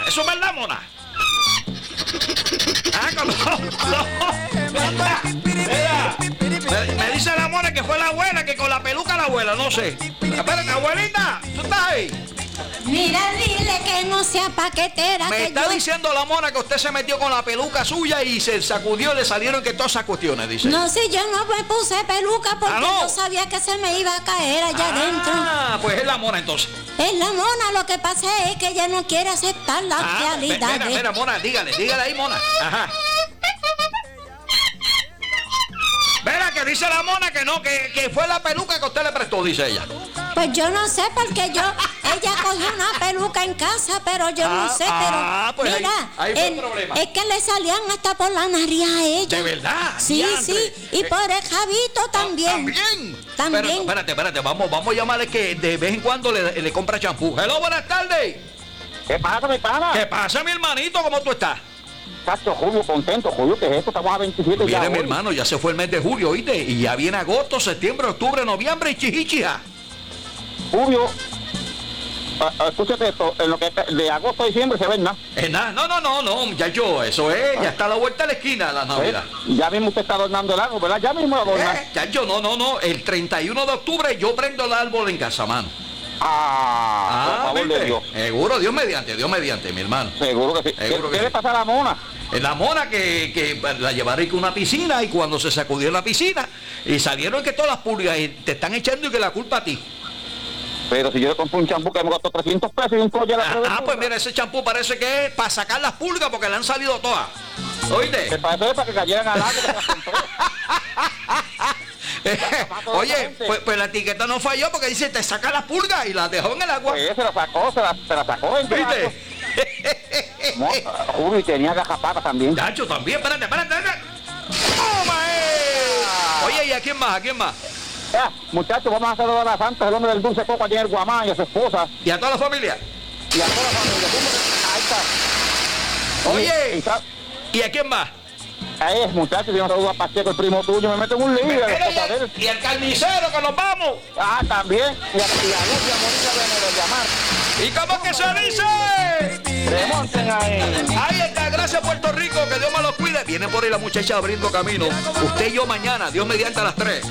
¿Eso es verdad, mona? Ah, Mira, me dice la mona que fue la abuela, que con la peluca la abuela, no sé. Espérate, abuelita, ¿tú estás ahí? Mira, dile que no sea paquetera. Me está diciendo la mona que usted se metió con la peluca suya y se sacudió y le salieron que todas esas cuestiones, dice. No, si yo no me puse peluca porque no. yo sabía que se me iba a caer allá adentro. Ah, pues es la mona entonces. Es la mona, lo que pasa es que ella no quiere aceptar la realidad. Mira, mona, dígale ahí, mona. Ajá. Mira, que dice la mona que no, que fue la peluca que usted le prestó, dice ella. Pues yo no sé, porque ella cogió una peluca en casa, pero yo no sé, pero pues mira, ahí fue el problema. Es que le salían hasta por la nariz a ella. ¿De verdad? Sí, diantre. sí, y por el jabito también. También. Pero, espérate, vamos a llamarle que de vez en cuando le compra champú. Hello, buenas tardes. ¿Qué pasa, mi pana? ¿Qué pasa, mi hermanito? ¿Cómo tú estás? Cacho, Julio, contento. Julio, ¿qué es esto? Estamos a 27 ya. Mire, mi hermano, ya se fue el mes de julio, ¿oíste? Y ya viene agosto, septiembre, octubre, noviembre y chichichija. Julio, escúchate esto, en lo que de agosto a diciembre se ven nada. No, muchacho, eso es, ya está a la vuelta de la esquina la Navidad. Ya mismo usted está adornando el árbol, ¿verdad? Ya mismo lo adorna. Muchacho, no, el 31 de octubre yo prendo el árbol en casa, mano. Por favor de Dios. Seguro, Dios mediante, mi hermano. Seguro que sí. Seguro ¿Qué que le sí. pasa a la mona? La mona que la llevaron a una piscina y cuando se sacudió en la piscina y salieron que todas las pulgas y te están echando y que la culpa a ti. Pero si yo le compro un champú que me costó 300 pesos y un collar a Pues mira, ese champú parece que es para sacar las pulgas porque le han salido todas. ¿Oíste? Que para eso es para que cayeran al agua que se las compró. Oye, pues la etiqueta no falló porque dice te saca las pulgas y las dejó en el agua. Pues se la sacó. ¿Viste? Julio, y tenía gajapata también. Chacho, también, espérate. ¡Toma! Oye, ¿y a quién más? Muchachos, vamos a saludar a Santos, el hombre del dulce coco allí en el Guamán, y a su esposa. ¿Y a toda la familia? Y a toda la familia. Ahí está. Oye, ¿y a quién más? Ahí es, muchachos, yo no saludo a Pacheco, el primo tuyo, me meto en un lío. Y al carnicero que nos vamos. También. Y a Lucia Bonita de llamar. ¿Y cómo que se dice? Remonten ahí. Ahí está, gracias Puerto Rico, que Dios me los cuide. Viene por ahí la muchacha abriendo camino. Usted y yo mañana, Dios mediante a las 3.